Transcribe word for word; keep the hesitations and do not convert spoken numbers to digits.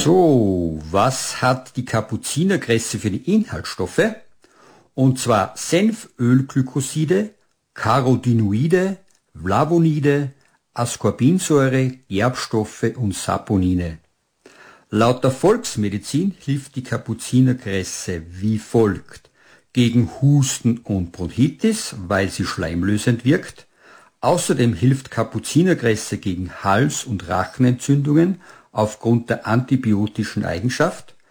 So, was hat die Kapuzinerkresse für die Inhaltsstoffe? Und zwar Senfölglykoside, Carotinoide, Flavonide, Ascorbinsäure, Gerbstoffe und Saponine. Laut der Volksmedizin hilft die Kapuzinerkresse wie folgt: gegen Husten und Bronchitis, weil sie schleimlösend wirkt. Außerdem hilft Kapuzinerkresse gegen Hals- und Rachenentzündungen aufgrund der antibiotischen Eigenschaft.